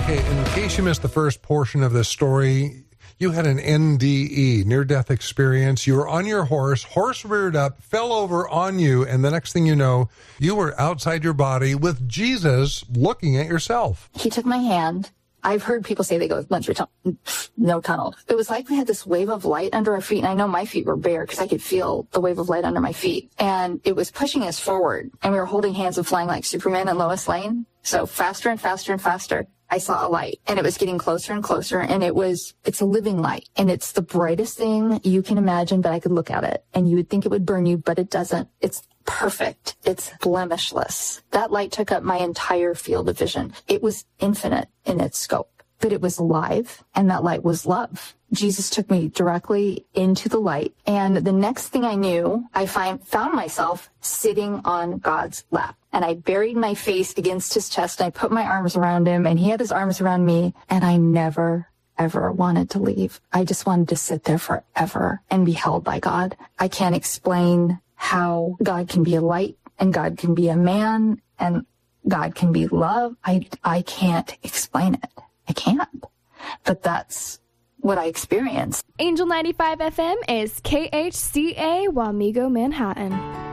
Okay, in case you missed the first portion of this story, you had an NDE, near-death experience. You were on your horse reared up, fell over on you, and the next thing you know, you were outside your body with Jesus looking at yourself. He took my hand. I've heard people say they go, went through no tunnel. It was like we had this wave of light under our feet, and I know my feet were bare because I could feel the wave of light under my feet. And it was pushing us forward, and we were holding hands and flying like Superman and Lois Lane. So faster and faster and faster. I saw a light, and it was getting closer and closer, and it's a living light, and it's the brightest thing you can imagine, but I could look at it, and you would think it would burn you, but it doesn't. It's perfect. It's blemishless. That light took up my entire field of vision. It was infinite in its scope, but it was alive, and that light was love. Jesus took me directly into the light, and the next thing I knew, I found myself sitting on God's lap. And I buried my face against his chest, and I put my arms around him, and he had his arms around me, and I never, ever wanted to leave. I just wanted to sit there forever and be held by God. I can't explain how God can be a light, and God can be a man, and God can be love. I can't explain it. I can't. But that's what I experienced. Angel 95 FM is KHCA Wamego, Manhattan.